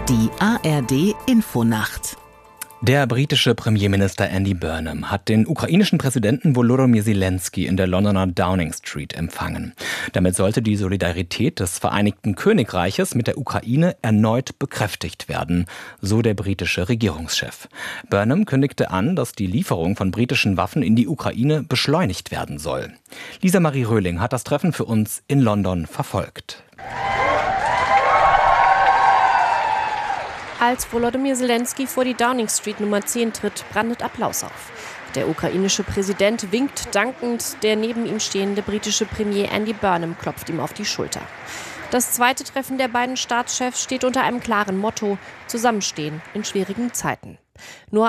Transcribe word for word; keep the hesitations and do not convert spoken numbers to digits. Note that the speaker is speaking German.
Die A R D-Infonacht. Der britische Premierminister Andy Burnham hat den ukrainischen Präsidenten Volodymyr Zelensky in der Londoner Downing Street empfangen. Damit sollte die Solidarität des Vereinigten Königreiches mit der Ukraine erneut bekräftigt werden, so der britische Regierungschef. Burnham kündigte an, dass die Lieferung von britischen Waffen in die Ukraine beschleunigt werden soll. Lisa Marie Röhling hat das Treffen für uns in London verfolgt. Als Volodymyr Zelensky vor die Downing Street Nummer zehn tritt, brandet Applaus auf. Der ukrainische Präsident winkt dankend, der neben ihm stehende britische Premier Andy Burnham klopft ihm auf die Schulter. Das zweite Treffen der beiden Staatschefs steht unter einem klaren Motto: Zusammenstehen in schwierigen Zeiten. Nur